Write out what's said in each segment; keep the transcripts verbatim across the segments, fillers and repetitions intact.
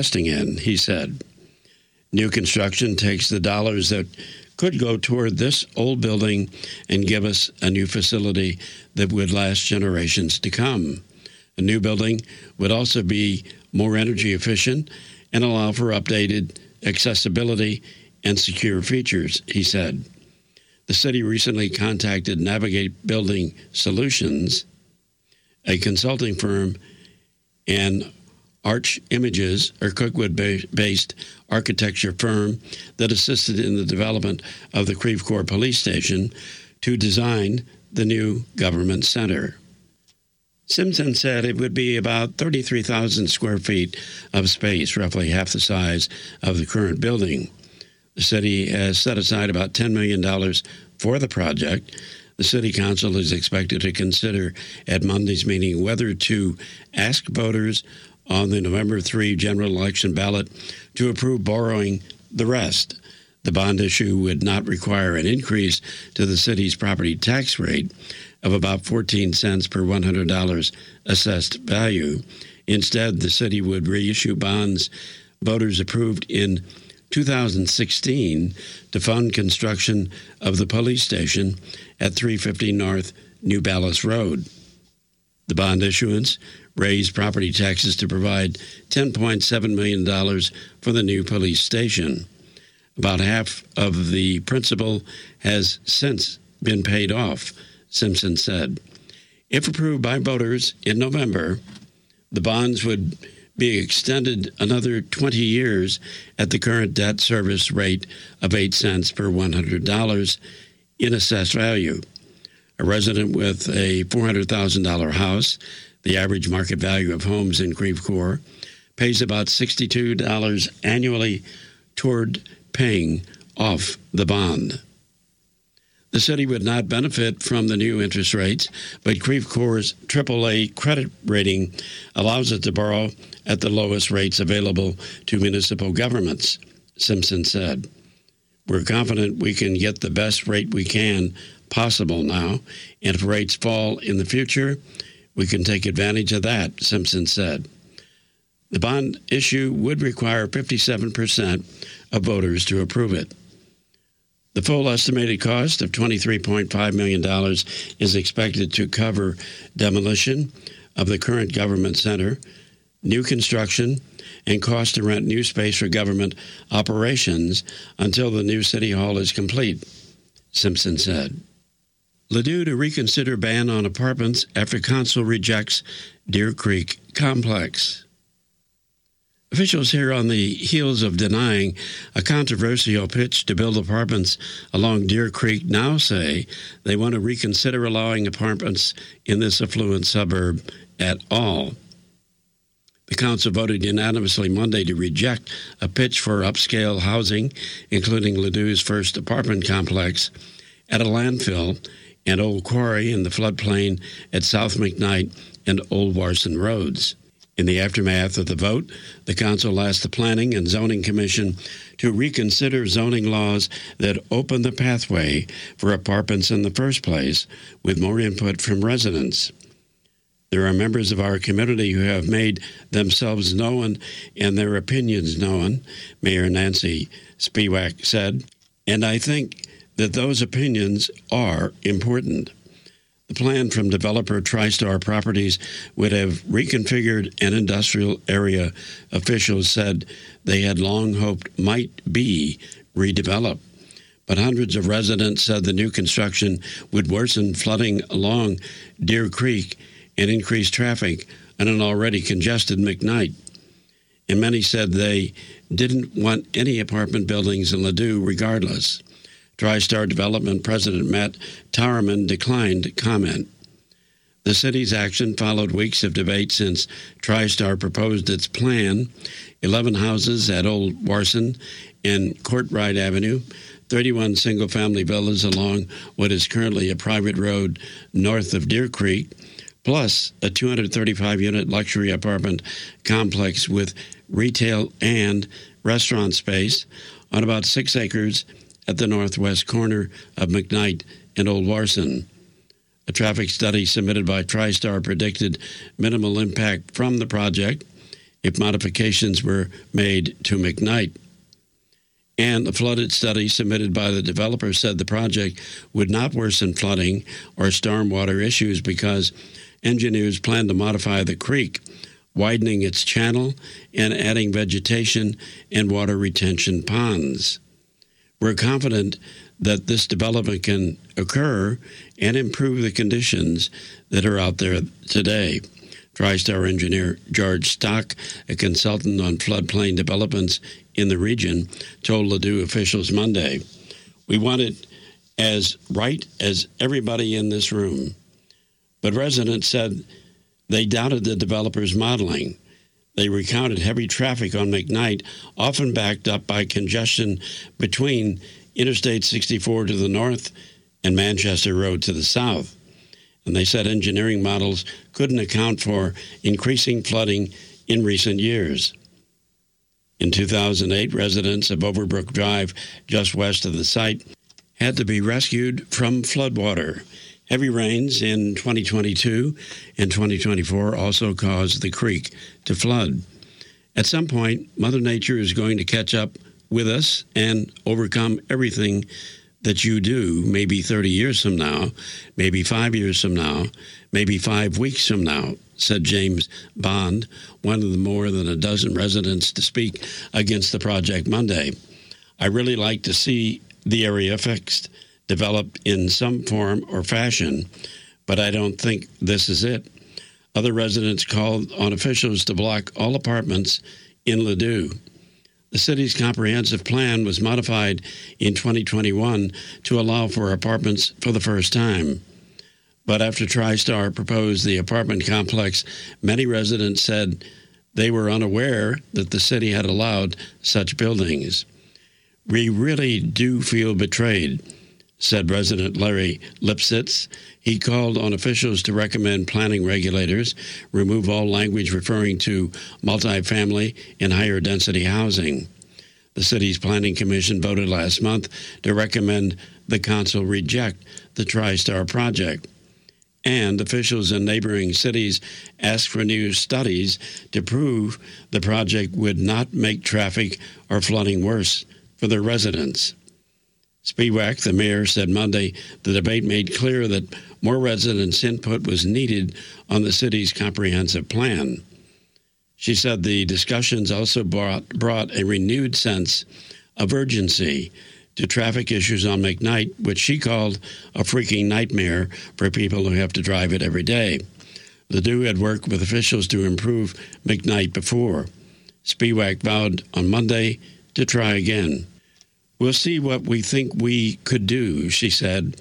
investing in, he said. New construction takes the dollars that could go toward this old building and give us a new facility that would last generations to come. A new building would also be more energy efficient and allow for updated accessibility and secure features, he said. The city recently contacted Navigate Building Solutions, a consulting firm, and Arch Images, a Kirkwood-based architecture firm that assisted in the development of the Creve Coeur Police Station, to design the new government center. Simpson said it would be about thirty-three thousand square feet of space, roughly half the size of the current building. The city has set aside about ten million dollars for the project. The City Council is expected to consider at Monday's meeting whether to ask voters on the November third general election ballot to approve borrowing the rest. The bond issue would not require an increase to the city's property tax rate of about fourteen cents per one hundred dollars assessed value. Instead, the city would reissue bonds voters approved in two thousand sixteen to fund construction of the police station at three fifty North New Ballas Road. The bond issuance raised property taxes to provide ten point seven million dollars for the new police station. About half of the principal has since been paid off, Simpson said. If approved by voters in November, the bonds would be extended another twenty years at the current debt service rate of eight cents per one hundred dollars in assessed value. A resident with a four hundred thousand dollars house, the average market value of homes in Creve Coeur, pays about sixty-two dollars annually toward paying off the bond. The city would not benefit from the new interest rates, but Creve Coeur's triple A credit rating allows it to borrow at the lowest rates available to municipal governments, Simpson said. We're confident we can get the best rate we can possible now, and if rates fall in the future, we can take advantage of that, Simpson said. The bond issue would require fifty-seven percent of voters to approve it. The full estimated cost of twenty-three point five million dollars is expected to cover demolition of the current government center, new construction, and cost to rent new space for government operations until the new city hall is complete, Simpson said. Ladue to reconsider ban on apartments after council rejects Deer Creek complex. Officials here on the heels of denying a controversial pitch to build apartments along Deer Creek now say they want to reconsider allowing apartments in this affluent suburb at all. The council voted unanimously Monday to reject a pitch for upscale housing, including Ladue's first apartment complex at a landfill and old quarry in the floodplain at South McKnight and Old Warson Roads. In the aftermath of the vote, the council asked the Planning and Zoning Commission to reconsider zoning laws that open the pathway for apartments in the first place, with more input from residents. There are members of our community who have made themselves known and their opinions known, Mayor Nancy Spiewak said, and I think that those opinions are important. The plan from developer TriStar Properties would have reconfigured an industrial area officials said they had long hoped might be redeveloped. But hundreds of residents said the new construction would worsen flooding along Deer Creek and increase traffic on an already congested McKnight. And many said they didn't want any apartment buildings in Ladue regardless. TriStar Development President Matt Towerman declined comment. The city's action followed weeks of debate since TriStar proposed its plan: eleven houses at Old Warson and Courtright Avenue, thirty-one single-family villas along what is currently a private road north of Deer Creek, plus a two hundred thirty-five unit luxury apartment complex with retail and restaurant space on about six acres at the northwest corner of McKnight and Old Warson. A traffic study submitted by TriStar predicted minimal impact from the project, if modifications were made to McKnight. And the flooded study submitted by the developer said the project would not worsen flooding or stormwater issues because engineers plan to modify the creek, widening its channel and adding vegetation and water retention ponds. We're confident that this development can occur and improve the conditions that are out there today. TriStar engineer George Stock, a consultant on floodplain developments in the region, told Ladue officials Monday, "We want it as right as everybody in this room." But residents said they doubted the developer's modeling. They recounted heavy traffic on McKnight, often backed up by congestion between Interstate sixty-four to the north and Manchester Road to the south. And they said engineering models couldn't account for increasing flooding in recent years. In two thousand eight, residents of Overbrook Drive, just west of the site, had to be rescued from floodwater. Heavy rains in twenty twenty-two and twenty twenty-four also caused the creek to flood. At some point, Mother Nature is going to catch up with us and overcome everything that you do, maybe thirty years from now, maybe five years from now, maybe five weeks from now, said James Bond, one of the more than a dozen residents to speak against the project Monday. "I really like to see the area fixed, developed in some form or fashion, but I don't think this is it." Other residents called on officials to block all apartments in Ladue. The city's comprehensive plan was modified in twenty twenty-one to allow for apartments for the first time. But after TriStar proposed the apartment complex, many residents said they were unaware that the city had allowed such buildings. "We really do feel betrayed," said resident Larry Lipsitz. He called on officials to recommend planning regulators remove all language referring to multifamily and higher density housing. The city's planning commission voted last month to recommend the council reject the TriStar project. And officials in neighboring cities asked for new studies to prove the project would not make traffic or flooding worse for their residents. Spiewak, the mayor, said Monday the debate made clear that more residents' input was needed on the city's comprehensive plan. She said the discussions also brought, brought a renewed sense of urgency to traffic issues on McKnight, which she called a freaking nightmare for people who have to drive it every day. Ladue had worked with officials to improve McKnight before. Spiewak vowed on Monday to try again. "We'll see what we think we could do," she said.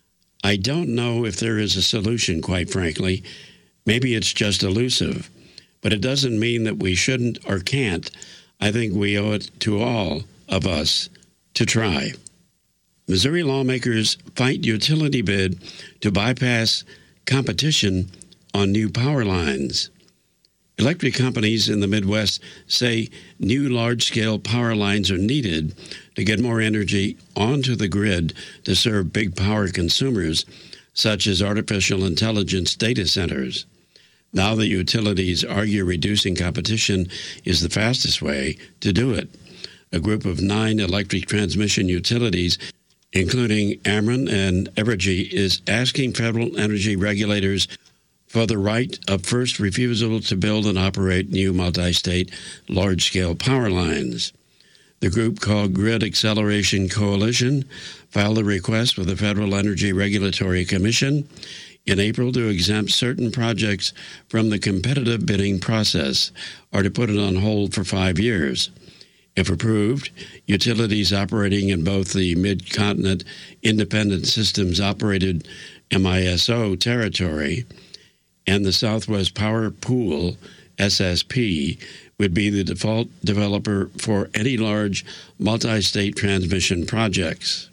"I don't know if there is a solution, quite frankly. Maybe it's just elusive. But it doesn't mean that we shouldn't or can't. I think we owe it to all of us to try." Missouri lawmakers fight utility bid to bypass competition on new power lines. Electric companies in the Midwest say new large-scale power lines are needed to get more energy onto the grid to serve big power consumers, such as artificial intelligence data centers. Now the utilities argue reducing competition is the fastest way to do it. A group of nine electric transmission utilities, including Ameren and Evergy, is asking federal energy regulators for the right of first refusal to build and operate new multi-state large-scale power lines. The group, called Grid Acceleration Coalition, filed a request with the Federal Energy Regulatory Commission in April to exempt certain projects from the competitive bidding process or to put it on hold for five years. If approved, utilities operating in both the Mid-Continent Independent Systems Operated M I S O territory and the Southwest Power Pool S S P would be the default developer for any large multi-state transmission projects.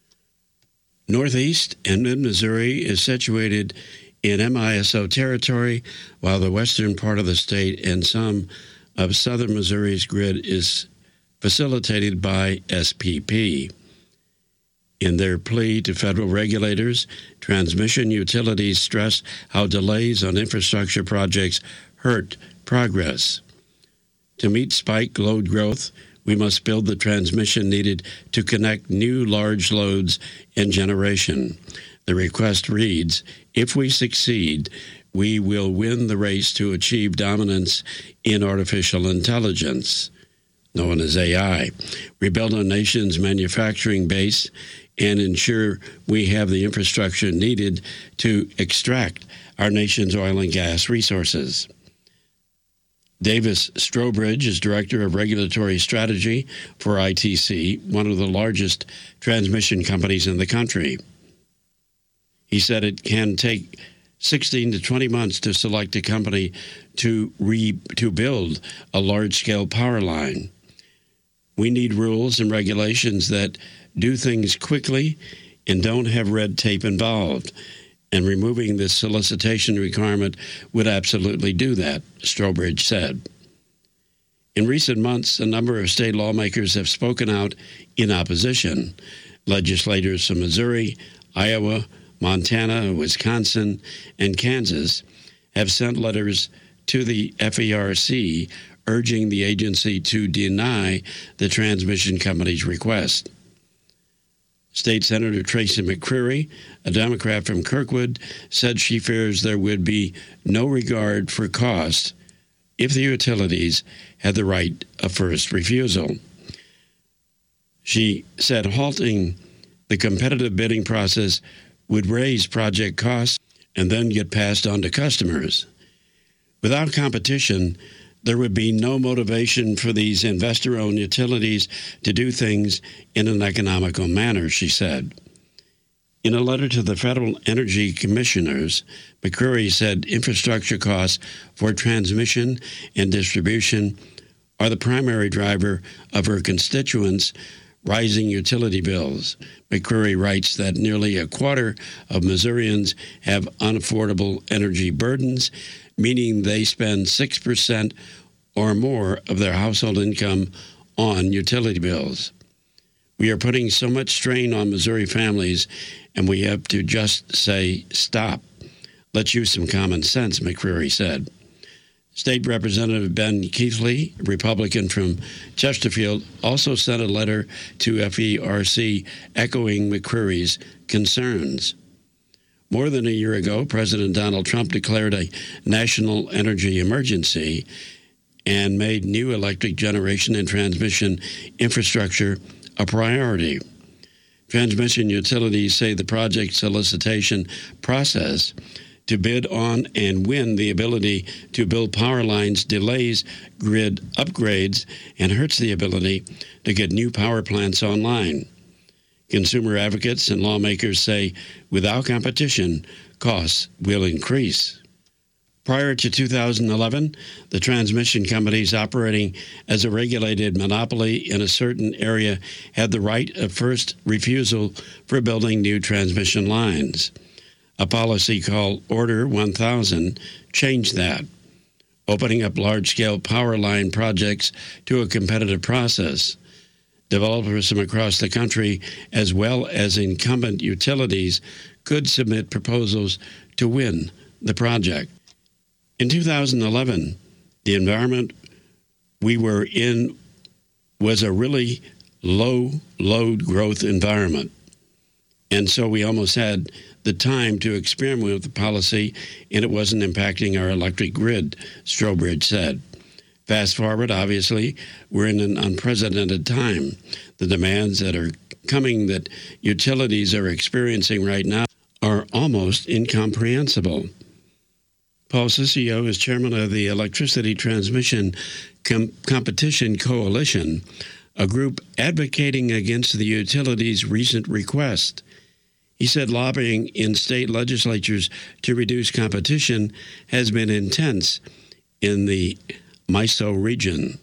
Northeast and Mid-Missouri is situated in M I S O territory, while the western part of the state and some of southern Missouri's grid is facilitated by S P P. In their plea to federal regulators, transmission utilities stress how delays on infrastructure projects hurt progress. To meet spike load growth, we must build the transmission needed to connect new large loads and generation. The request reads, if we succeed, we will win the race to achieve dominance in artificial intelligence, known as A I, rebuild our nation's manufacturing base, and ensure we have the infrastructure needed to extract our nation's oil and gas resources. Davis Strobridge is Director of Regulatory Strategy for I T C, one of the largest transmission companies in the country. He said it can take sixteen to twenty months to select a company to re, to build a large-scale power line. We need rules and regulations that do things quickly and don't have red tape involved. And removing this solicitation requirement would absolutely do that, Strobridge said. In recent months, a number of state lawmakers have spoken out in opposition. Legislators from Missouri, Iowa, Montana, Wisconsin, and Kansas have sent letters to the F E R C urging the agency to deny the transmission company's request. State Senator Tracy McCreary, a Democrat from Kirkwood, said she fears there would be no regard for cost if the utilities had the right of first refusal. She said halting the competitive bidding process would raise project costs and then get passed on to customers. Without competition, there would be no motivation for these investor-owned utilities to do things in an economical manner, she said. In a letter to the Federal Energy Commissioners, McCreary said infrastructure costs for transmission and distribution are the primary driver of her constituents' rising utility bills. McCreary writes that nearly a quarter of Missourians have unaffordable energy burdens, meaning they spend six percent or more of their household income on utility bills. We are putting so much strain on Missouri families, and we have to just say, stop. Let's use some common sense, McCreary said. State Representative Ben Keithley, Republican from Chesterfield, also sent a letter to F E R C echoing McCreary's concerns. More than a year ago, President Donald Trump declared a national energy emergency and made new electric generation and transmission infrastructure a priority. Transmission utilities say the project solicitation process to bid on and win the ability to build power lines delays grid upgrades and hurts the ability to get new power plants online. Consumer advocates and lawmakers say without competition, costs will increase. Prior to two thousand eleven, the transmission companies operating as a regulated monopoly in a certain area had the right of first refusal for building new transmission lines. A policy called Order one thousand changed that, opening up large-scale power line projects to a competitive process. Developers from across the country, as well as incumbent utilities, could submit proposals to win the project. In two thousand eleven, the environment we were in was a really low load growth environment. And so we almost had the time to experiment with the policy, and it wasn't impacting our electric grid, Strobridge said. Fast forward, obviously, we're in an unprecedented time. The demands that are coming that utilities are experiencing right now are almost incomprehensible. Paul Ciccio is chairman of the Electricity Transmission Com- Competition Coalition, a group advocating against the utilities' recent request. He said lobbying in state legislatures to reduce competition has been intense in the M I S O region.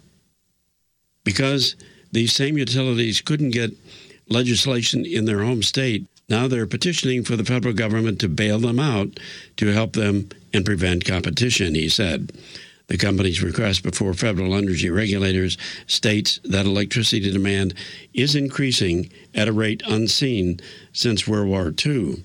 Because these same utilities couldn't get legislation in their home state, now they're petitioning for the federal government to bail them out to help them and prevent competition, he said. The company's request before federal energy regulators states that electricity demand is increasing at a rate unseen since World War Two,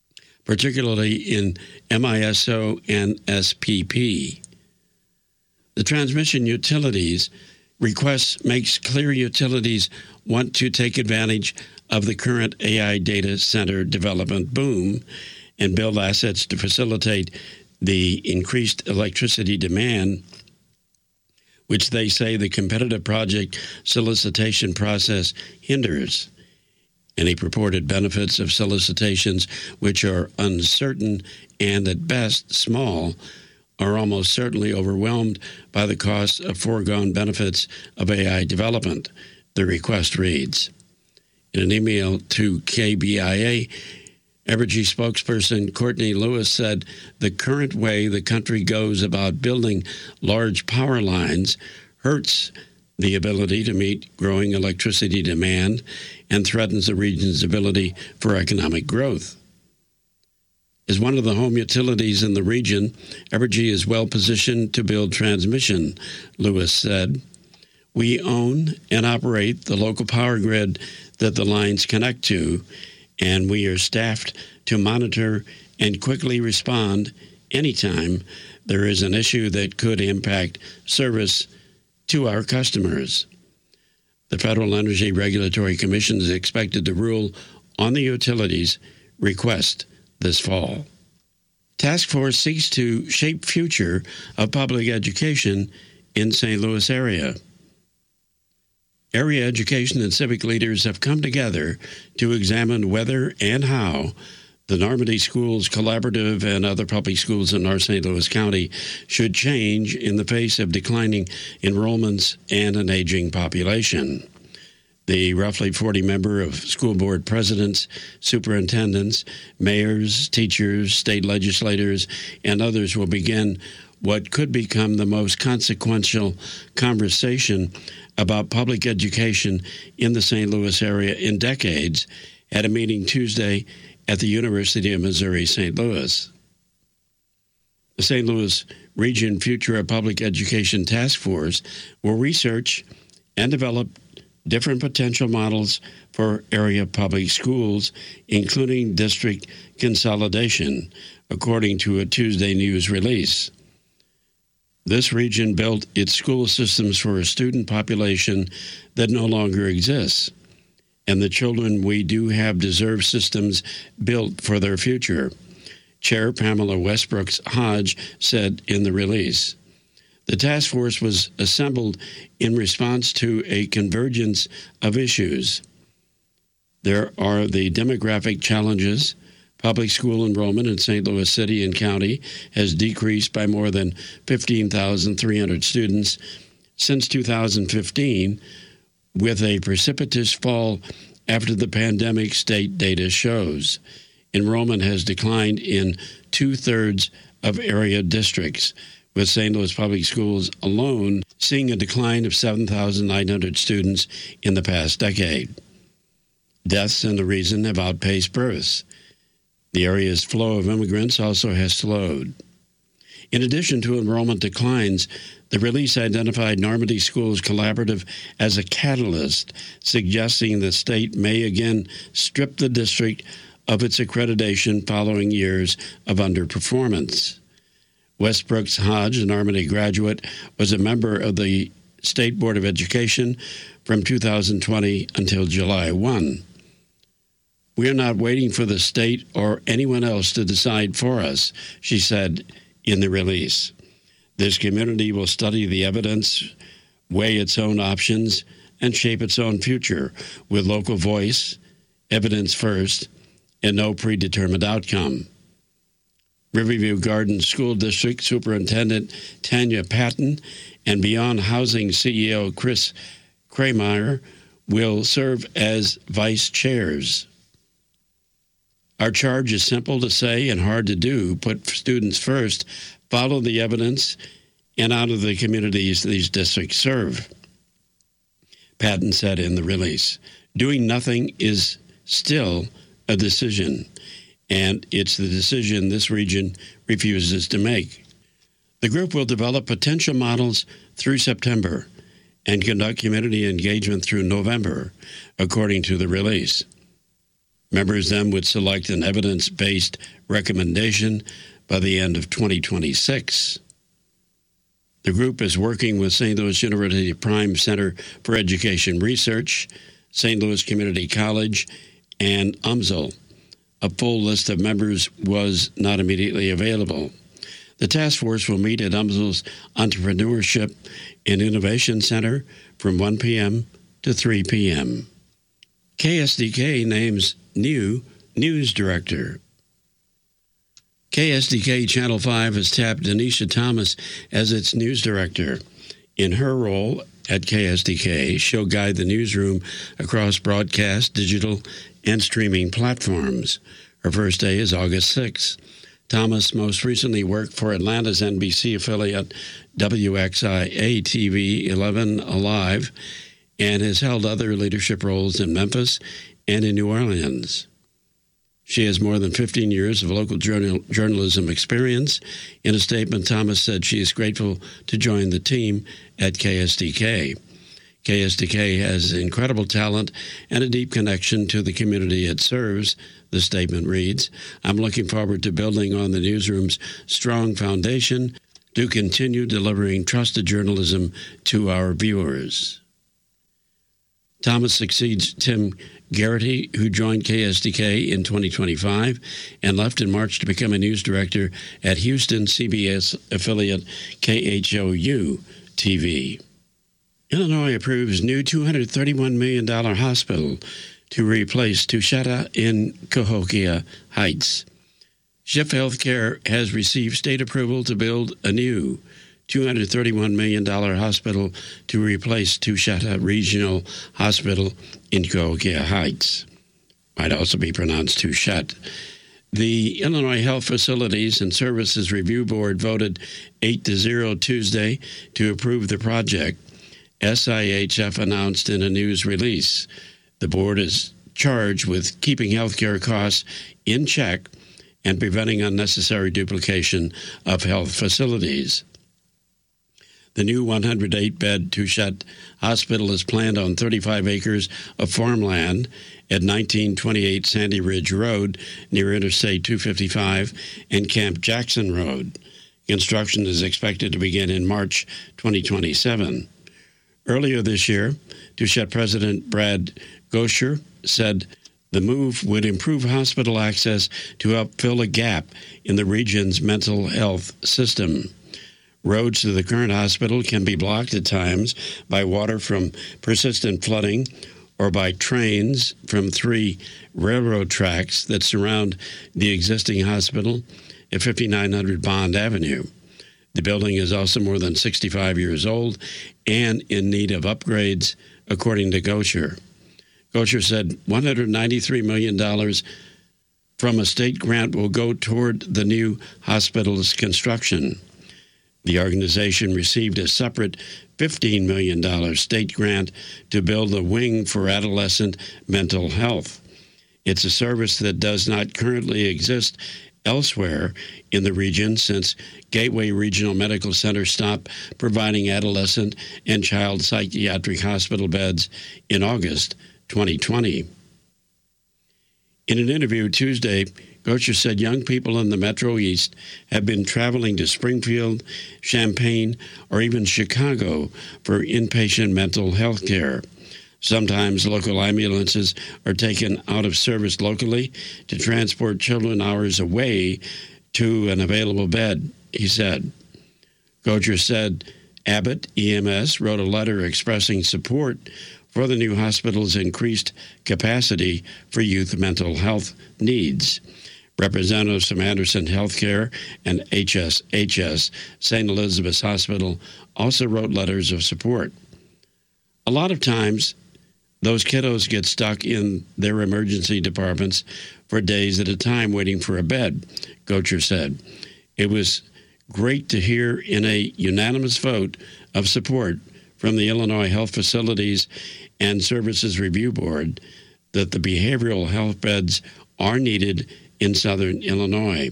particularly in M I S O and S P P. The transmission utilities request makes clear utilities want to take advantage of the current A I data center development boom and build assets to facilitate the increased electricity demand, which they say the competitive project solicitation process hinders. Any purported benefits of solicitations, which are uncertain and at best small, are almost certainly overwhelmed by the cost of foregone benefits of A I development, the request reads. In an email to K B I A, Evergy spokesperson Courtney Lewis said the current way the country goes about building large power lines hurts the ability to meet growing electricity demand and threatens the region's ability for economic growth. As one of the home utilities in the region, Evergy is well positioned to build transmission, Lewis said. We own and operate the local power grid that the lines connect to, and we are staffed to monitor and quickly respond anytime there is an issue that could impact service to our customers. The Federal Energy Regulatory Commission is expected to rule on the utilities' request this fall. Task Force seeks to shape future of public education in Saint Louis area. Area education and civic leaders have come together to examine whether and how the Normandy Schools Collaborative and other public schools in North Saint Louis County should change in the face of declining enrollments and an aging population. The roughly forty member of school board presidents, superintendents, mayors, teachers, state legislators, and others will begin what could become the most consequential conversation about public education in the Saint Louis area in decades at a meeting Tuesday at the University of Missouri, Saint Louis. The Saint Louis Region Future of Public Education Task Force will research and develop different potential models for area public schools, including district consolidation, according to a Tuesday news release. This region built its school systems for a student population that no longer exists, and the children we do have deserve systems built for their future, Chair Pamela Westbrooks Hodge said in the release. The task force was assembled in response to a convergence of issues. There are the demographic challenges. Public school enrollment in Saint Louis City and County has decreased by more than fifteen thousand three hundred students since two thousand fifteen, with a precipitous fall after the pandemic, state data shows. Enrollment has declined in two-thirds of area districts, with Saint Louis Public Schools alone seeing a decline of seven thousand nine hundred students in the past decade. Deaths and the reason have outpaced births. The area's flow of immigrants also has slowed. In addition to enrollment declines, the release identified Normandy Schools Collaborative as a catalyst, suggesting the state may again strip the district of its accreditation following years of underperformance. Westbrooks Hodge, a Normandy graduate, was a member of the State Board of Education from two thousand twenty until July first. We are not waiting for the state or anyone else to decide for us, she said in the release. This community will study the evidence, weigh its own options, and shape its own future with local voice, evidence first, and no predetermined outcome. Riverview Gardens School District Superintendent Tanya Patton and Beyond Housing C E O Chris Krameyer will serve as vice chairs. Our charge is simple to say and hard to do. Put students first, follow the evidence, and out of the communities these districts serve, Patton said in the release. Doing nothing is still a decision, and it's the decision this region refuses to make. The group will develop potential models through September and conduct community engagement through November, according to the release. Members then would select an evidence-based recommendation by the end of twenty twenty-six. The group is working with Saint Louis University Prime Center for Education Research, Saint Louis Community College, and U M S L. A full list of members was not immediately available. The task force will meet at U M S L's Entrepreneurship and Innovation Center from one p.m. to three p.m. K S D K names new news director. K S D K Channel five has tapped Denisha Thomas as its news director. In her role at K S D K, she'll guide the newsroom across broadcast, digital, and streaming platforms. Her first day is August sixth. Thomas most recently worked for Atlanta's N B C affiliate W X I A T V eleven Alive and has held other leadership roles in Memphis and in New Orleans. She has more than fifteen years of local journal, journalism experience. In a statement, Thomas said she is grateful to join the team at K S D K. K S D K has incredible talent and a deep connection to the community it serves, the statement reads. I'm looking forward to building on the newsroom's strong foundation to continue delivering trusted journalism to our viewers. Thomas succeeds Tim Garrity, who joined K S D K in twenty twenty-five and left in March to become a news director at Houston C B S affiliate K H O U T V. Illinois approves new two hundred thirty-one million dollars hospital to replace Touchetta in Cahokia Heights. Schiff Healthcare has received state approval to build a new two hundred thirty-one million dollars hospital to replace Touchetta Regional Hospital in Cahokia Heights. Might also be pronounced Touchette. The Illinois Health Facilities and Services Review Board voted eight to zero Tuesday to approve the project, S I H F announced in a news release. The board is charged with keeping healthcare costs in check and preventing unnecessary duplication of health facilities. The new one hundred eight bed Touchette Hospital is planned on thirty-five acres of farmland at nineteen twenty-eight Sandy Ridge Road near Interstate two fifty-five and Camp Jackson Road. Construction is expected to begin in March twenty twenty-seven. Earlier this year, Touchette President Brad Gosher said the move would improve hospital access to help fill a gap in the region's mental health system. Roads to the current hospital can be blocked at times by water from persistent flooding or by trains from three railroad tracks that surround the existing hospital at fifty-nine hundred Bond Avenue. The building is also more than sixty-five years old and in need of upgrades, according to Gosher. Gosher said one hundred ninety-three million dollars from a state grant will go toward the new hospital's construction. The organization received a separate fifteen million dollars state grant to build a wing for adolescent mental health. It's a service that does not currently exist elsewhere in the region since Gateway Regional Medical Center stopped providing adolescent and child psychiatric hospital beds in August twenty twenty. In an interview Tuesday, Gosher said young people in the Metro East have been traveling to Springfield, Champaign, or even Chicago for inpatient mental health care. Sometimes local ambulances are taken out of service locally to transport children hours away to an available bed, he said. Gosher said Abbott E M S wrote a letter expressing support for the new hospital's increased capacity for youth mental health needs. Representatives from Anderson Healthcare and H S H S, Saint Elizabeth's Hospital, also wrote letters of support. A lot of times, those kiddos get stuck in their emergency departments for days at a time waiting for a bed, Gosher said. It was great to hear in a unanimous vote of support from the Illinois Health Facilities and Services Review Board that the behavioral health beds are needed in southern Illinois.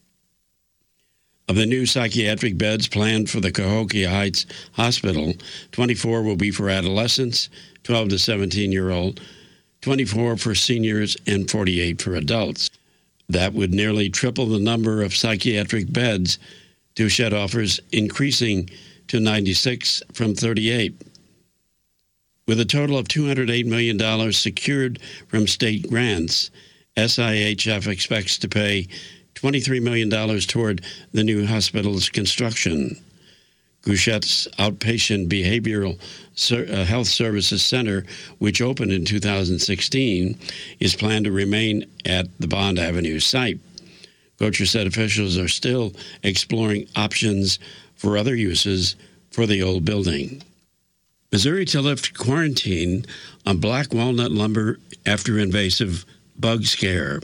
Of the new psychiatric beds planned for the Cahokia Heights Hospital, twenty-four will be for adolescents, twelve to seventeen-year-old, twenty-four for seniors, and forty-eight for adults. That would nearly triple the number of psychiatric beds Touchette offers, increasing to ninety-six from thirty-eight. With a total of two hundred eight million dollars secured from state grants, S I H F expects to pay twenty-three million dollars toward the new hospital's construction. Gouchette's Outpatient Behavioral Health Services Center, which opened in two thousand sixteen, is planned to remain at the Bond Avenue site. Goucher said officials are still exploring options for other uses for the old building. Missouri to lift quarantine on black walnut lumber after invasive bug scare.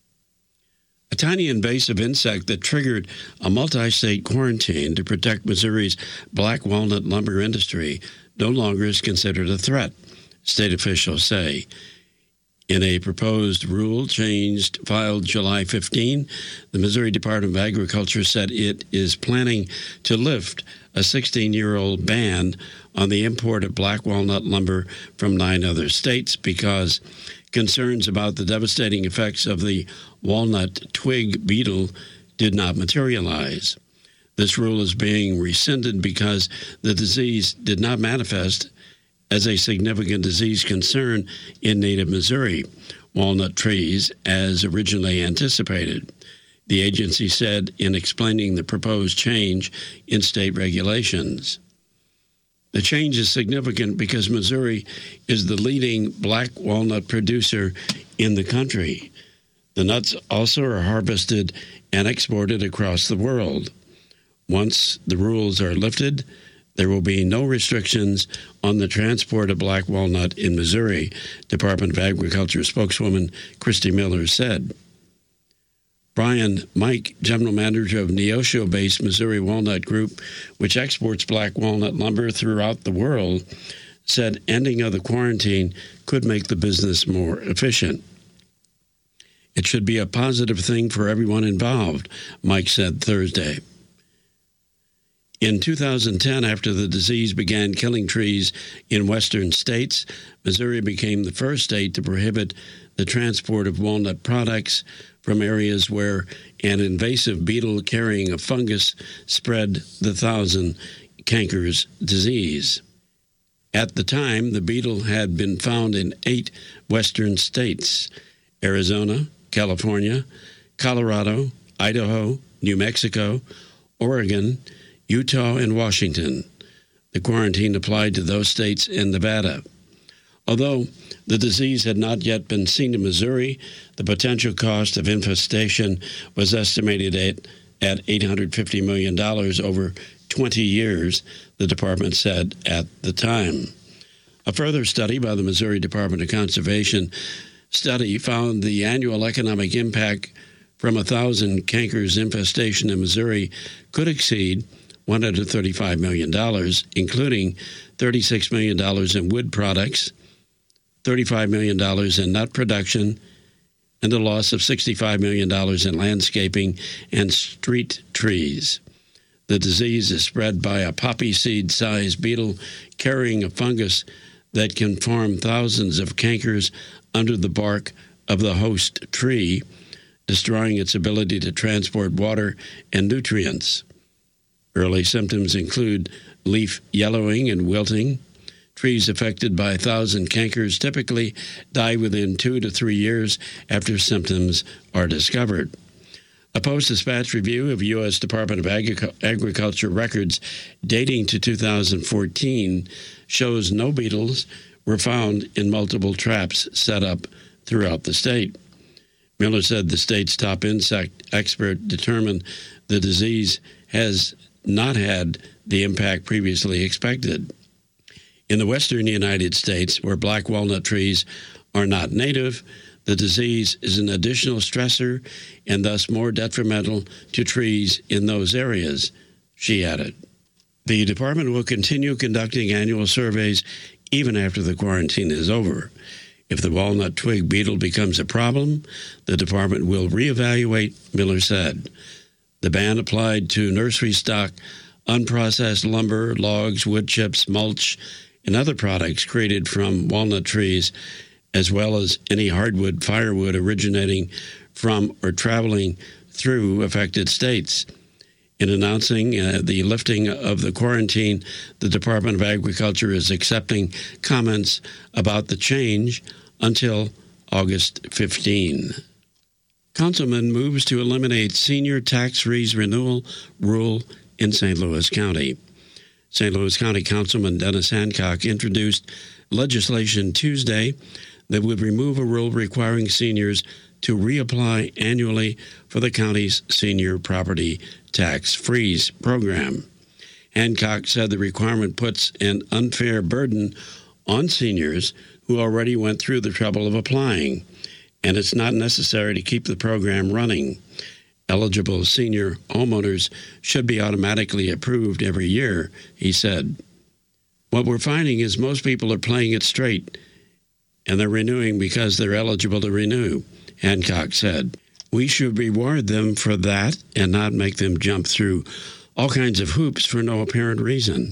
A tiny invasive insect that triggered a multi-state quarantine to protect Missouri's black walnut lumber industry no longer is considered a threat, state officials say. In a proposed rule change filed July fifteenth, the Missouri Department of Agriculture said it is planning to lift a sixteen-year-old ban on the import of black walnut lumber from nine other states because concerns about the devastating effects of the walnut twig beetle did not materialize. This rule is being rescinded because the disease did not manifest as a significant disease concern in native Missouri walnut trees as originally anticipated, the agency said in explaining the proposed change in state regulations. The change is significant because Missouri is the leading black walnut producer in the country. The nuts also are harvested and exported across the world. Once the rules are lifted, there will be no restrictions on the transport of black walnut in Missouri, Department of Agriculture spokeswoman Christy Miller said. Brian Mike, general manager of Neosho-based Missouri Walnut Group, which exports black walnut lumber throughout the world, said ending of the quarantine could make the business more efficient. It should be a positive thing for everyone involved, Mike said Thursday. In two thousand ten, after the disease began killing trees in western states, Missouri became the first state to prohibit the transport of walnut products from areas where an invasive beetle carrying a fungus spread the thousand cankers disease. At the time, the beetle had been found in eight western states: Arizona, California, Colorado, Idaho, New Mexico, Oregon, Utah, and Washington. The quarantine applied to those states and Nevada. Although the disease had not yet been seen in Missouri, the potential cost of infestation was estimated at, at eight hundred fifty million dollars over twenty years, the department said at the time. A further study by the Missouri Department of Conservation study found the annual economic impact from a thousand cankers infestation in Missouri could exceed one hundred thirty-five million dollars, including thirty-six million dollars in wood products, thirty-five million dollars in nut production, and the loss of sixty-five million dollars in landscaping and street trees. The disease is spread by a poppy seed-sized beetle carrying a fungus that can form thousands of cankers under the bark of the host tree, destroying its ability to transport water and nutrients. Early symptoms include leaf yellowing and wilting. Trees affected by a thousand cankers typically die within two to three years after symptoms are discovered. A Post-Dispatch review of U S Department of Agric- Agriculture records dating to two thousand fourteen shows no beetles were found in multiple traps set up throughout the state. Miller said the state's top insect expert determined the disease has not had the impact previously expected. In the western United States, where black walnut trees are not native, the disease is an additional stressor and thus more detrimental to trees in those areas, she added. The department will continue conducting annual surveys even after the quarantine is over. If the walnut twig beetle becomes a problem, the department will reevaluate, Miller said. The ban applied to nursery stock, unprocessed lumber, logs, wood chips, mulch, and other products created from walnut trees, as well as any hardwood firewood originating from or traveling through affected states. In announcing uh, the lifting of the quarantine, the Department of Agriculture is accepting comments about the change until August fifteenth. Councilman moves to eliminate senior tax freeze renewal rule in Saint Louis County. Saint Louis County Councilman Dennis Hancock introduced legislation Tuesday that would remove a rule requiring seniors to reapply annually for the county's senior property tax freeze program. Hancock said the requirement puts an unfair burden on seniors who already went through the trouble of applying, and it's not necessary to keep the program running. Eligible senior homeowners should be automatically approved every year, he said. What we're finding is most people are playing it straight, and they're renewing because they're eligible to renew, Hancock said. We should reward them for that and not make them jump through all kinds of hoops for no apparent reason.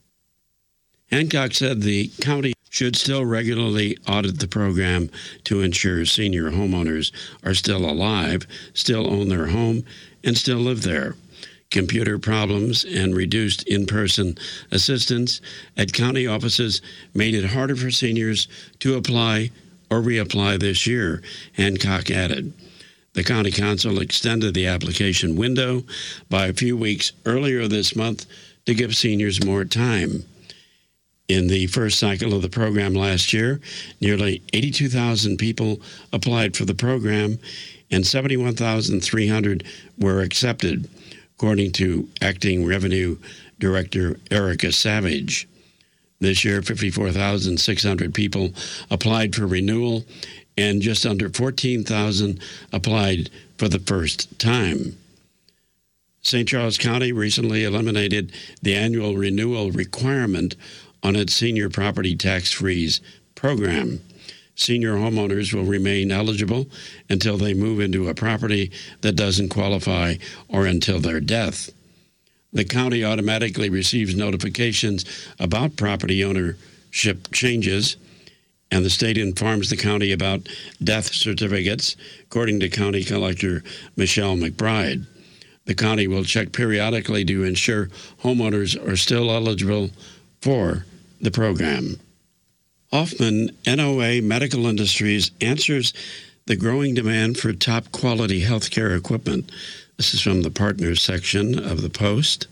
Hancock said the county should still regularly audit the program to ensure senior homeowners are still alive, still own their home, and still live there. Computer problems and reduced in-person assistance at county offices made it harder for seniors to apply or reapply this year, Hancock added. The county council extended the application window by a few weeks earlier this month to give seniors more time. In the first cycle of the program last year, nearly eighty-two thousand people applied for the program, and seventy-one thousand three hundred were accepted, according to Acting Revenue Director Erica Savage. This year, fifty-four thousand six hundred people applied for renewal, and just under fourteen thousand applied for the first time. Saint Charles County recently eliminated the annual renewal requirement on its senior property tax freeze program. Senior homeowners will remain eligible until they move into a property that doesn't qualify or until their death. The county automatically receives notifications about property ownership changes, and the state informs the county about death certificates, according to County Collector Michelle McBride. The county will check periodically to ensure homeowners are still eligible for the program. Hoffman N O A Medical Industries answers the growing demand for top-quality healthcare equipment. This is from the Partners section of the Post.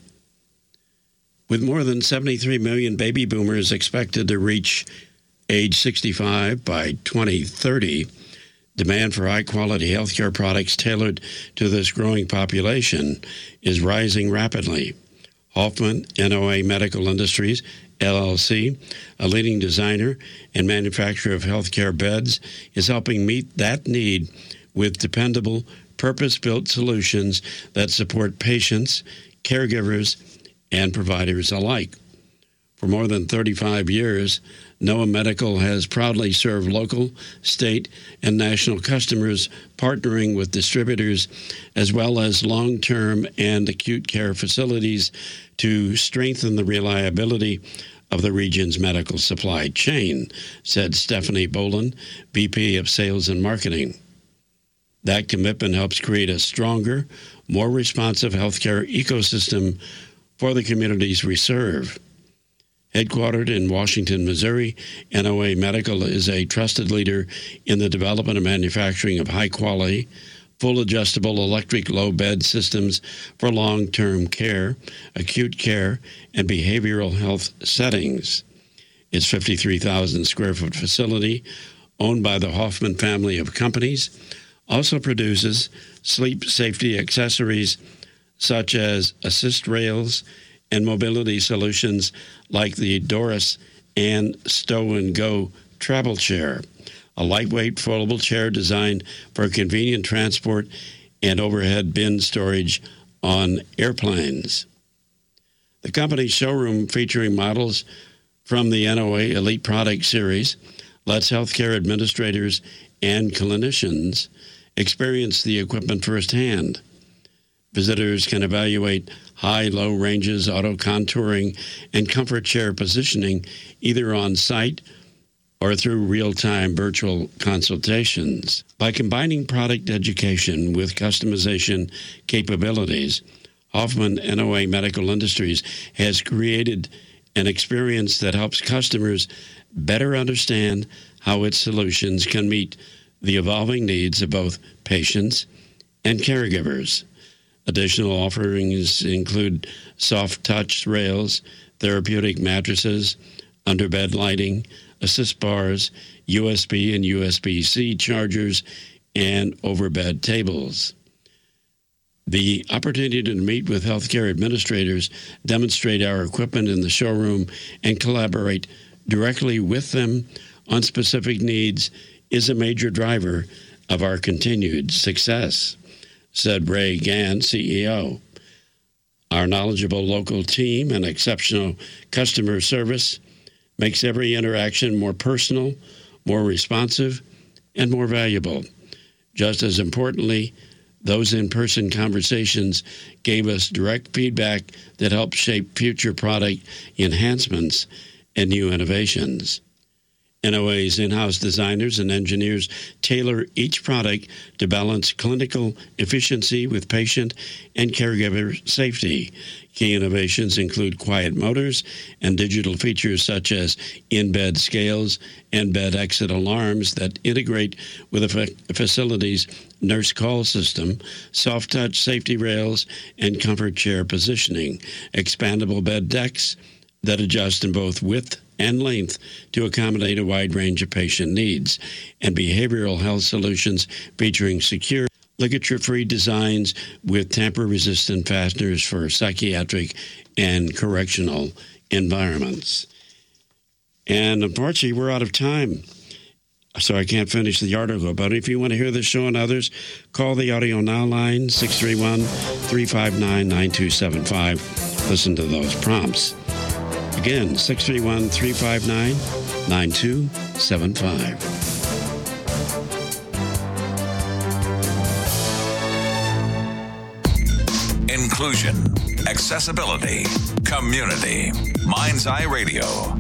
With more than seventy-three million baby boomers expected to reach age sixty-five by twenty thirty, demand for high-quality healthcare products tailored to this growing population is rising rapidly. Hoffman N O A Medical Industries, L L C, a leading designer and manufacturer of healthcare beds, is helping meet that need with dependable, purpose-built solutions that support patients, caregivers, and providers alike. For more than thirty-five years, Noah Medical has proudly served local, state, and national customers, partnering with distributors as well as long-term and acute care facilities to strengthen the reliability of the region's medical supply chain, said Stephanie Boland, V P of Sales and Marketing. That commitment helps create a stronger, more responsive healthcare ecosystem for the communities we serve. Headquartered in Washington, Missouri, N O A Medical is a trusted leader in the development and manufacturing of high-quality, full adjustable electric low bed systems for long-term care, acute care, and behavioral health settings. Its fifty-three thousand square foot facility, owned by the Hoffman family of companies, also produces sleep safety accessories such as assist rails and mobility solutions like the Doris and Stow and Go travel chair, a lightweight foldable chair designed for convenient transport and overhead bin storage on airplanes. The company's showroom, featuring models from the N O A Elite Product Series, lets healthcare administrators and clinicians experience the equipment firsthand. Visitors can evaluate high-low ranges, auto-contouring, and comfort chair positioning either on site or through real-time virtual consultations. By combining product education with customization capabilities, Hoffman N O A Medical Industries has created an experience that helps customers better understand how its solutions can meet the evolving needs of both patients and caregivers. Additional offerings include soft touch rails, therapeutic mattresses, underbed lighting, assist bars, U S B and U S B C chargers, and overbed tables. The opportunity to meet with healthcare administrators, demonstrate our equipment in the showroom, and collaborate directly with them on specific needs is a major driver of our continued success, said Ray Gann, C E O. Our knowledgeable local team and exceptional customer service makes every interaction more personal, more responsive, and more valuable. Just as importantly, those in-person conversations gave us direct feedback that helped shape future product enhancements and new innovations. N O A's in-house designers and engineers tailor each product to balance clinical efficiency with patient and caregiver safety. Key innovations include quiet motors and digital features such as in-bed scales and bed exit alarms that integrate with a facility's nurse call system, soft-touch safety rails, and comfort chair positioning, expandable bed decks that adjust in both width and length to accommodate a wide range of patient needs, and behavioral health solutions featuring secure, ligature-free designs with tamper-resistant fasteners for psychiatric and correctional environments. And unfortunately, we're out of time, so I can't finish the article. But if you want to hear this show and others, call the Audio Now line, six three one, three five nine, nine two seven five. Listen to those prompts. Again, six three one, three five nine, nine two seven five. Inclusion, accessibility, community. Mind's Eye Radio.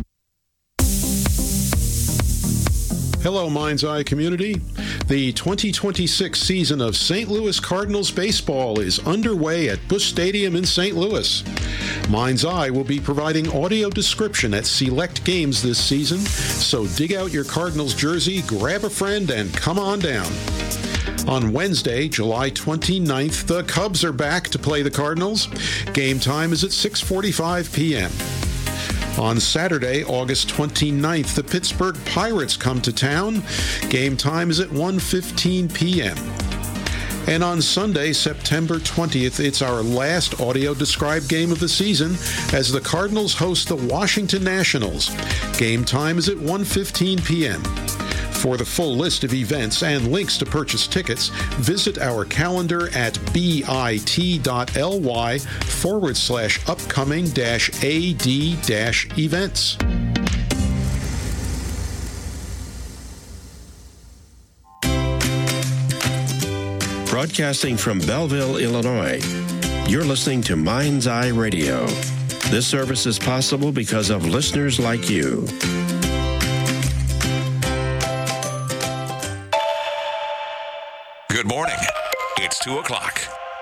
Hello, Mind's Eye community. The twenty twenty-six season of Saint Louis Cardinals baseball is underway at Busch Stadium in Saint Louis. Mind's Eye will be providing audio description at select games this season, so dig out your Cardinals jersey, grab a friend, and come on down. On Wednesday, July twenty-ninth, the Cubs are back to play the Cardinals. Game time is at six forty-five p.m. On Saturday, August twenty-ninth, the Pittsburgh Pirates come to town. Game time is at one fifteen p.m. And on Sunday, September twentieth, it's our last audio-described game of the season as the Cardinals host the Washington Nationals. Game time is at one fifteen p.m. For the full list of events and links to purchase tickets, visit our calendar at bit.ly forward slash upcoming dash AD dash events. Broadcasting from Belleville, Illinois, you're listening to Mind's Eye Radio. This service is possible because of listeners like you. Good morning. It's two o'clock.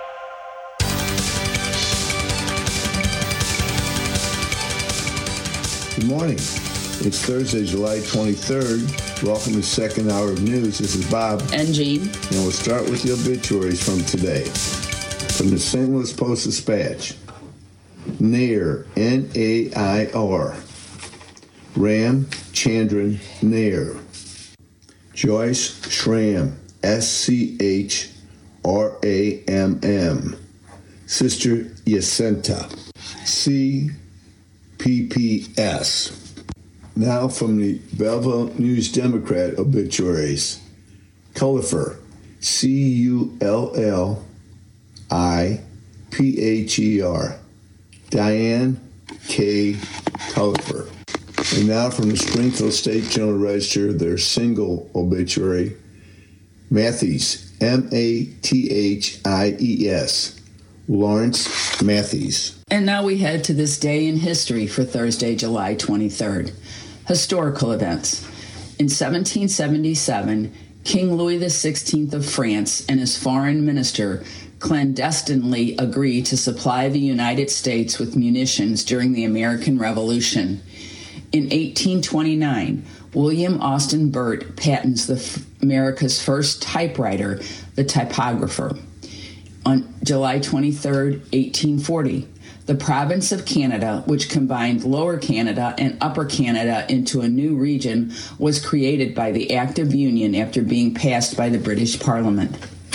Good morning. It's Thursday, July twenty-third. Welcome to Second Hour of News. This is Bob. And Jean. And we'll start with the obituaries from today. From the Saint Louis Post-Dispatch. Nair, N A I R. Ram Chandran Nair. Joyce Schramm, S C H R A M M. Sister Jacinta, C P P S. Now from the Belleville News Democrat obituaries. Cullifer, C U L L I P H E R. Diane K. Cullifer. And now from the Springfield State Journal Register, their single obituary. Matthews, M A T H I E S. Lawrence Matthews. And now we head to this day in history for Thursday, July twenty-third. Historical events. In seventeen seventy-seven, King Louis the sixteenth of France and his foreign minister clandestinely agree to supply the United States with munitions during the American Revolution. In eighteen twenty-nine, William Austin Burt patents the f- America's first typewriter, the typographer. On July twenty-third, eighteen forty, the province of Canada, which combined Lower Canada and Upper Canada into a new region, was created by the Act of Union after being passed by the British Parliament.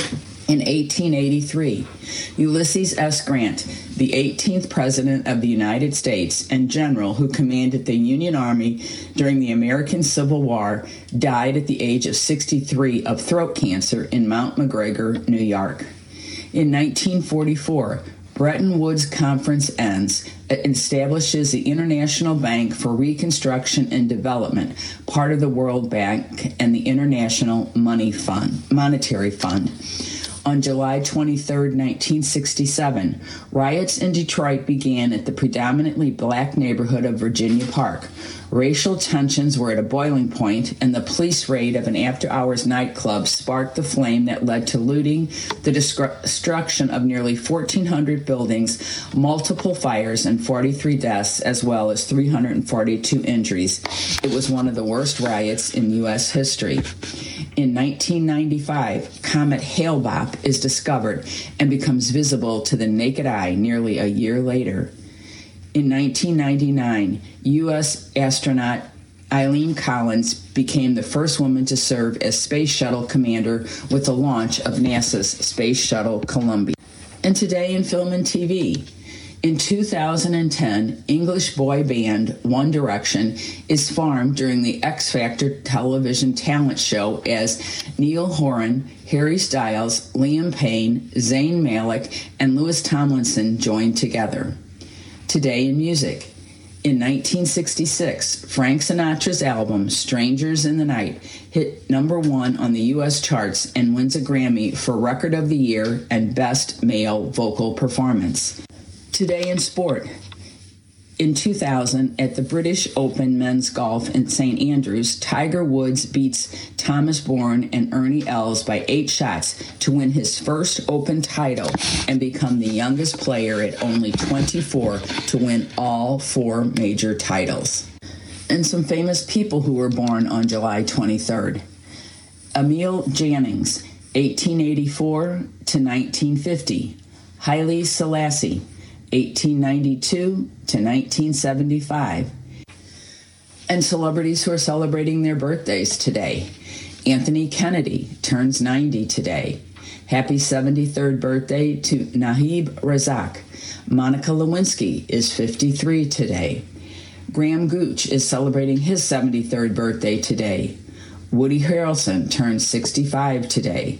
In eighteen eighty-three, Ulysses S. Grant, the eighteenth President of the United States and general who commanded the Union Army during the American Civil War, died at the age of sixty-three of throat cancer in Mount McGregor, New York. In nineteen forty-four, Bretton Woods Conference ends, it establishes the International Bank for Reconstruction and Development, part of the World Bank and the International Money Fund, Monetary Fund. On July twenty-third, nineteen sixty-seven, riots in Detroit began at the predominantly black neighborhood of Virginia Park. Racial tensions were at a boiling point, and the police raid of an after-hours nightclub sparked the flame that led to looting, the destruction of nearly fourteen hundred buildings, multiple fires, and forty-three deaths, as well as three hundred forty-two injuries. It was one of the worst riots in U S history. In nineteen ninety-five, Comet Hale-Bopp is discovered and becomes visible to the naked eye nearly a year later. In nineteen ninety-nine, U S astronaut Eileen Collins became the first woman to serve as Space Shuttle commander with the launch of NASA's Space Shuttle Columbia. And today in film and T V, in two thousand ten, English boy band One Direction is formed during the X Factor television talent show as Niall Horan, Harry Styles, Liam Payne, Zayn Malik, and Louis Tomlinson joined together. Today in music. In nineteen sixty-six, Frank Sinatra's album Strangers in the Night hit number one on the U S charts and wins a Grammy for Record of the Year and Best Male Vocal Performance. Today in sport. In two thousand, at the British Open Men's Golf in Saint Andrews, Tiger Woods beats Thomas Bourne and Ernie Els by eight shots to win his first Open title and become the youngest player at only twenty-four to win all four major titles. And some famous people who were born on July twenty-third. Emil Jannings, eighteen eighty-four to nineteen fifty. Haile Selassie, eighteen ninety-two to nineteen seventy-five. And celebrities who are celebrating their birthdays today. Anthony Kennedy turns ninety today. Happy seventy-third birthday to Nahib Razak. Monica Lewinsky is fifty-three today. Graham Gooch is celebrating his seventy-third birthday today. Woody Harrelson turns sixty-five today.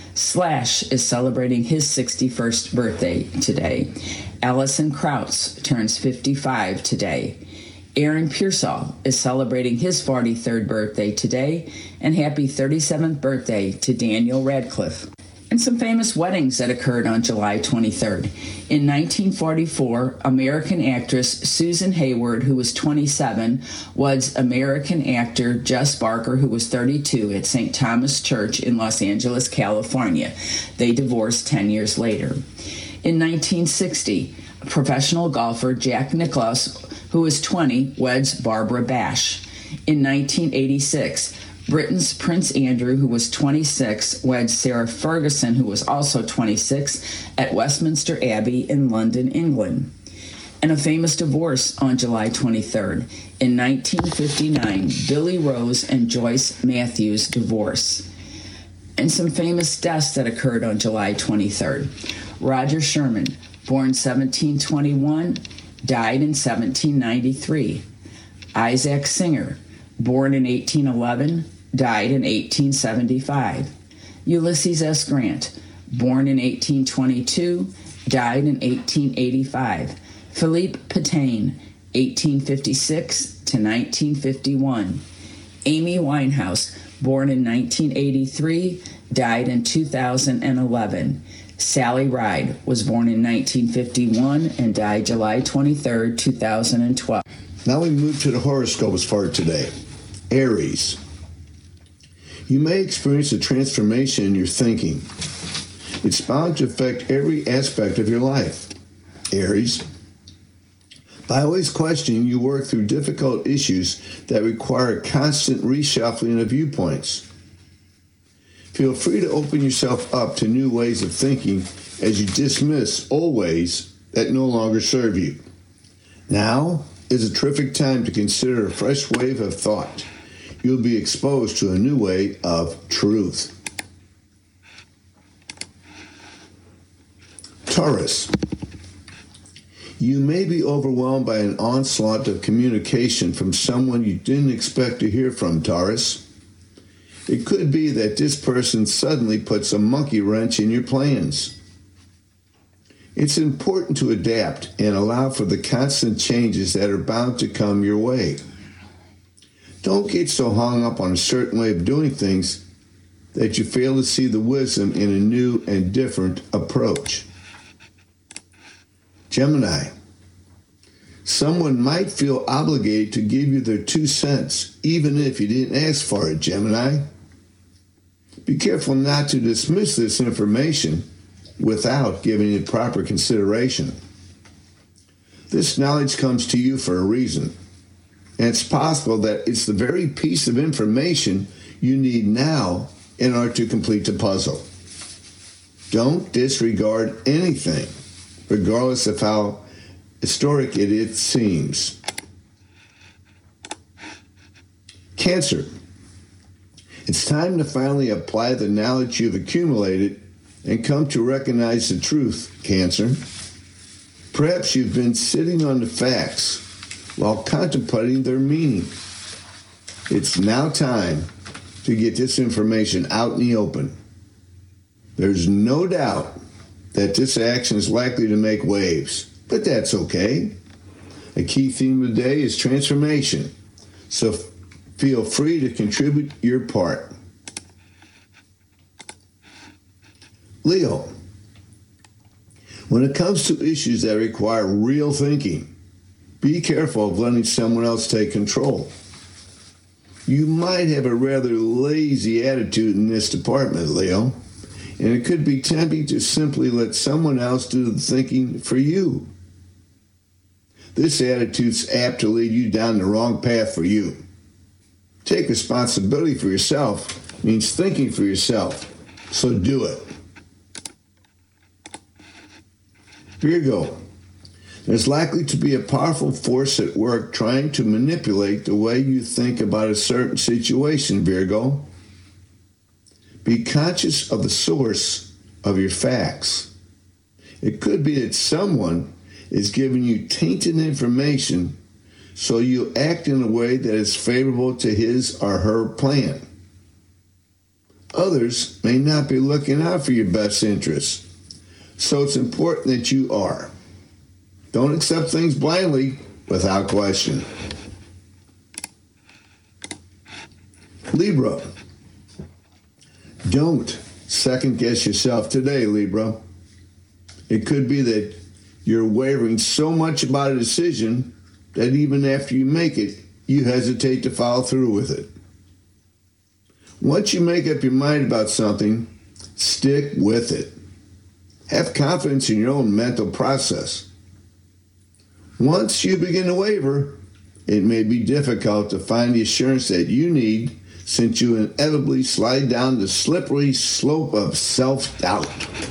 Slash is celebrating his sixty-first birthday today. Alison Krauss turns fifty-five today. Aaron Pearsall is celebrating his forty-third birthday today. And happy thirty-seventh birthday to Daniel Radcliffe. And some famous weddings that occurred on July twenty-third. In nineteen forty-four, American actress Susan Hayward, who was twenty-seven, weds American actor Jess Barker, who was thirty-two, at Saint Thomas Church in Los Angeles, California. They divorced ten years later. In nineteen sixty, professional golfer Jack Nicklaus, who was twenty, weds Barbara Bash. In nineteen eighty-six, Britain's Prince Andrew, who was twenty-six, weds Sarah Ferguson, who was also twenty-six, at Westminster Abbey in London, England. And a famous divorce on July twenty-third. In nineteen fifty-nine, Billy Rose and Joyce Matthews divorce. And some famous deaths that occurred on July twenty-third. Roger Sherman, born seventeen twenty-one, died in seventeen ninety-three. Isaac Singer, born in eighteen eleven, died in eighteen seventy-five. Ulysses S. Grant, born in eighteen twenty-two, died in eighteen eighty-five. Philippe Pétain, eighteen fifty-six to nineteen fifty-one. Amy Winehouse, born in nineteen eighty-three, died in two thousand eleven. Sally Ride was born in nineteen fifty-one and died July twenty-third, two thousand twelve. Now we move to the horoscopes for today. Aries. You may experience a transformation in your thinking. It's bound to affect every aspect of your life. Aries, by always questioning, you work through difficult issues that require constant reshuffling of viewpoints. Feel free to open yourself up to new ways of thinking as you dismiss old ways that no longer serve you. Now is a terrific time to consider a fresh wave of thought. You'll be exposed to a new way of truth. Taurus, you may be overwhelmed by an onslaught of communication from someone you didn't expect to hear from, Taurus. It could be that this person suddenly puts a monkey wrench in your plans. It's important to adapt and allow for the constant changes that are bound to come your way. Don't get so hung up on a certain way of doing things that you fail to see the wisdom in a new and different approach. Gemini, someone might feel obligated to give you their two cents, even if you didn't ask for it, Gemini. Be careful not to dismiss this information without giving it proper consideration. This knowledge comes to you for a reason, and it's possible that it's the very piece of information you need now in order to complete the puzzle. Don't disregard anything, regardless of how historic it, it seems. Cancer, it's time to finally apply the knowledge you've accumulated and come to recognize the truth, Cancer. Perhaps you've been sitting on the facts while contemplating their meaning. It's now time to get this information out in the open. There's no doubt that this action is likely to make waves, but that's okay. A key theme of the day is transformation, so feel free to contribute your part. Leo, when it comes to issues that require real thinking, be careful of letting someone else take control. You might have a rather lazy attitude in this department, Leo, and it could be tempting to simply let someone else do the thinking for you. This attitude's apt to lead you down the wrong path for you. Take responsibility for yourself means thinking for yourself, so do it. Virgo, there's likely to be a powerful force at work trying to manipulate the way you think about a certain situation, Virgo. Be conscious of the source of your facts. It could be that someone is giving you tainted information, so you act in a way that is favorable to his or her plan. Others may not be looking out for your best interests, so it's important that you are. Don't accept things blindly without question. Libra, don't second guess yourself today, Libra. It could be that you're wavering so much about a decision that even after you make it, you hesitate to follow through with it. Once you make up your mind about something, stick with it. Have confidence in your own mental process. Once you begin to waver, it may be difficult to find the assurance that you need, since you inevitably slide down the slippery slope of self-doubt.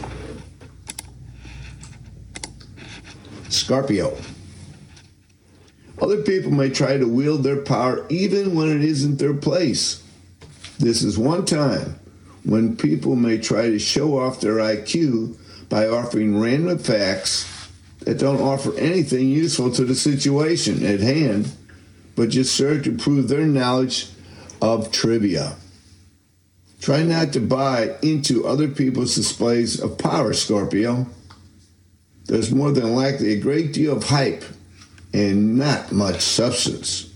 Scorpio, other people may try to wield their power even when it isn't their place. This is one time when people may try to show off their I Q by offering random facts that don't offer anything useful to the situation at hand, but just serve to prove their knowledge of trivia. Try not to buy into other people's displays of power, Scorpio. There's more than likely a great deal of hype and not much substance.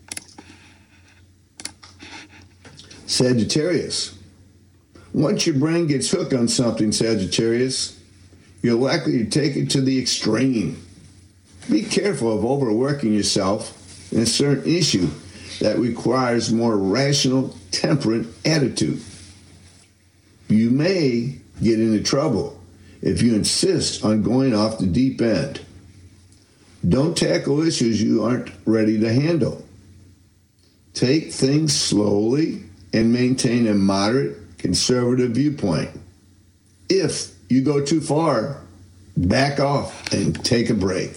Sagittarius, once your brain gets hooked on something, Sagittarius, you're likely to take it to the extreme. Be careful of overworking yourself in a certain issue that requires more rational, temperate attitude. You may get into trouble if you insist on going off the deep end. Don't tackle issues you aren't ready to handle. Take things slowly and maintain a moderate, conservative viewpoint. If you go too far, back off and take a break.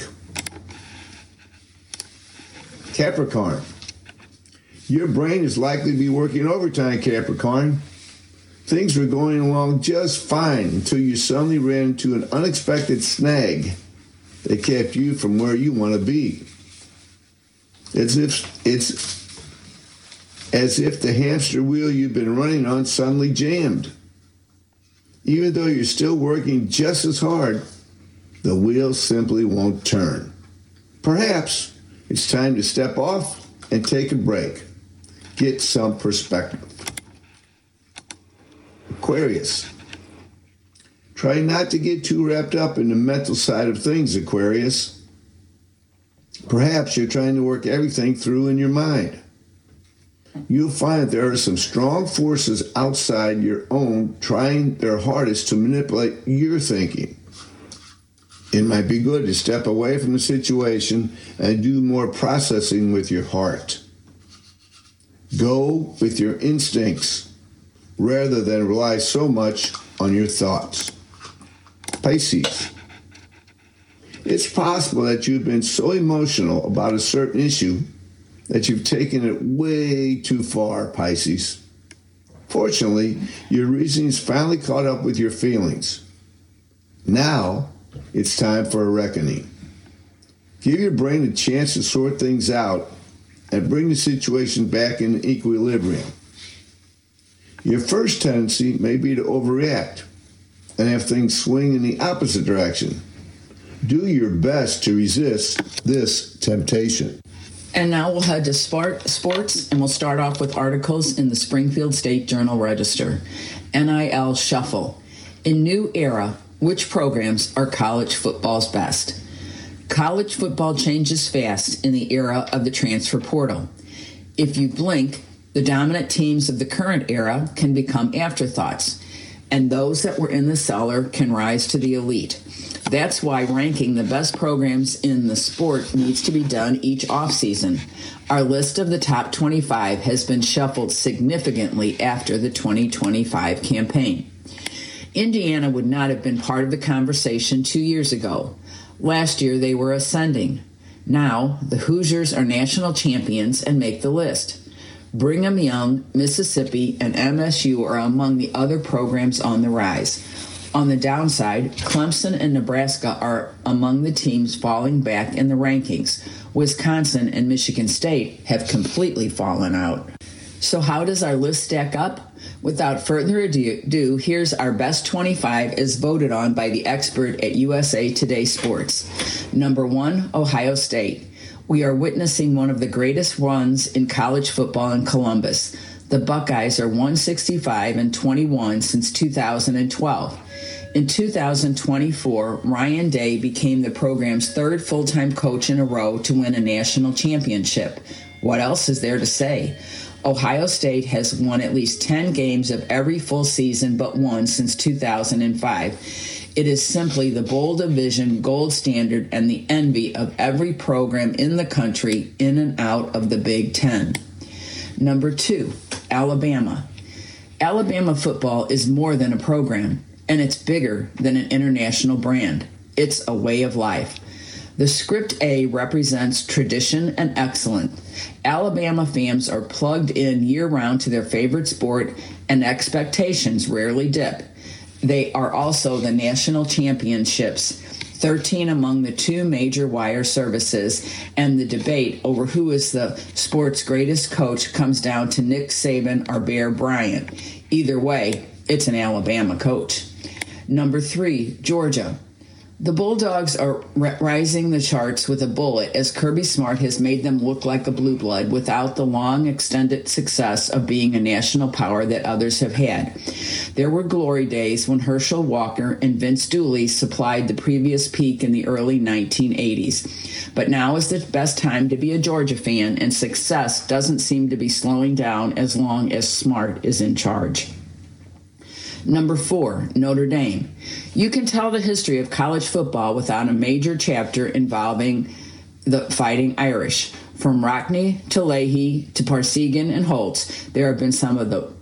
Capricorn. Your brain is likely to be working overtime, Capricorn. Things were going along just fine until you suddenly ran into an unexpected snag that kept you from where you want to be. It's if it's as if the hamster wheel you've been running on suddenly jammed. Even though you're still working just as hard, the wheel simply won't turn. Perhaps it's time to step off and take a break. Get some perspective. Aquarius. Try not to get too wrapped up in the mental side of things, Aquarius. Perhaps you're trying to work everything through in your mind. You'll find that there are some strong forces outside your own trying their hardest to manipulate your thinking. It might be good to step away from the situation and do more processing with your heart. Go with your instincts rather than rely so much on your thoughts. Pisces. It's possible that you've been so emotional about a certain issue that you've taken it way too far, Pisces. Fortunately, your reasoning's finally caught up with your feelings. Now, it's time for a reckoning. Give your brain a chance to sort things out and bring the situation back in equilibrium. Your first tendency may be to overreact and have things swing in the opposite direction. Do your best to resist this temptation. And now we'll head to sports, and we'll start off with articles in the Springfield State Journal-Register. N I L Shuffle. In new era, which programs are college football's best? College football changes fast in the era of the transfer portal. If you blink, the dominant teams of the current era can become afterthoughts, and those that were in the cellar can rise to the elite. That's why ranking the best programs in the sport needs to be done each offseason. Our list of the top twenty-five has been shuffled significantly after the twenty twenty-five campaign. Indiana would not have been part of the conversation two years ago. Last year they were ascending. Now the Hoosiers are national champions and make the list. Brigham Young, Mississippi, and M S U are among the other programs on the rise. On the downside, Clemson and Nebraska are among the teams falling back in the rankings. Wisconsin and Michigan State have completely fallen out. So how does our list stack up? Without further ado, here's our best twenty-five as voted on by the expert at U S A Today Sports. Number one, Ohio State. We are witnessing one of the greatest runs in college football in Columbus. The Buckeyes are one sixty-five and twenty-one since two thousand twelve. In two thousand twenty-four, Ryan Day became the program's third full-time coach in a row to win a national championship. What else is there to say? Ohio State has won at least ten games of every full season but one since two thousand five. It is simply the bowl division gold standard and the envy of every program in the country in and out of the Big Ten. Number two, Alabama. Alabama football is more than a program, and it's bigger than an international brand. It's a way of life. The script A represents tradition and excellence. Alabama fans are plugged in year-round to their favorite sport, and expectations rarely dip. They are also the national championships, thirteen among the two major wire services, and the debate over who is the sport's greatest coach comes down to Nick Saban or Bear Bryant. Either way, it's an Alabama coach. Number three, Georgia. The Bulldogs are r- rising the charts with a bullet as Kirby Smart has made them look like a blue blood without the long extended success of being a national power that others have had. There were glory days when Herschel Walker and Vince Dooley supplied the previous peak in the early nineteen eighties. But now is the best time to be a Georgia fan, and success doesn't seem to be slowing down as long as Smart is in charge. Number four, Notre Dame. You can tell the history of college football without a major chapter involving the Fighting Irish. From Rockne to Leahy to Parsegan and Holtz, there have been some of the